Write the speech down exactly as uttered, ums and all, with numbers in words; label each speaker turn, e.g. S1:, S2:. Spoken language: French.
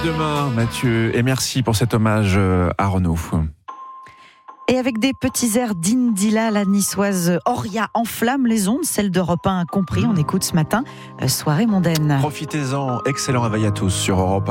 S1: demain, Mathieu, et merci pour cet hommage à Renaud.
S2: Et avec des petits airs d'Indila, la niçoise Oria enflamme les ondes, celle d'Europe un compris. On écoute ce matin Soirée mondaine.
S1: Profitez-en, excellent réveil à tous sur Europe un.